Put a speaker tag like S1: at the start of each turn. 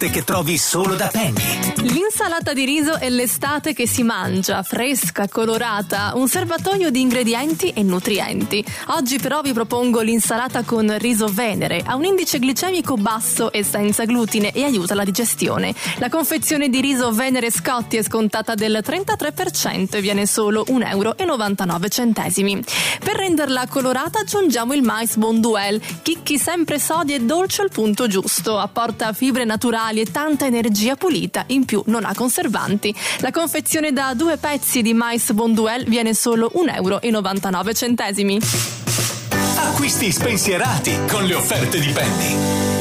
S1: che trovi solo da Penny.
S2: L'insalata di riso è l'estate che si mangia, fresca, colorata, un serbatoio di ingredienti e nutrienti. Oggi però vi propongo l'insalata con riso Venere, ha un indice glicemico basso e senza glutine e aiuta la digestione. La confezione di riso Venere Scotti è scontata del 33% e viene solo €1,99. Per renderla colorata aggiungiamo il mais Bonduelle, chicchi sempre sodi e dolce al punto giusto, apporta fibre naturali e tanta energia pulita, in più non ha conservanti. La confezione da 2 pezzi di mais Bonduelle viene solo €1,99.
S1: Acquisti spensierati con le offerte di Penny.